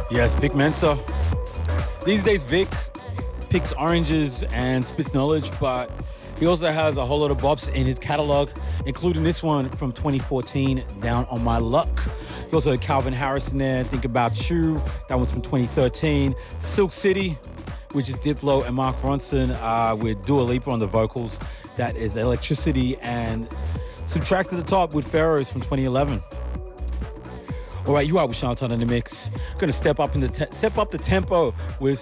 Yes, Vic Mensa. These days, Vic picks oranges and spits knowledge, but he also has a whole lot of bops in his catalog, including this one from 2014, Down on My Luck. He also had Calvin Harris in there, Think About You. That one's from 2013. Silk City, which is Diplo and Mark Ronson with Dua Lipa on the vocals. That is Electricity, and Subtract to the Top with Pharaohs from 2011. All right, you are with Sean Ton in the mix. Going to step up the tempo with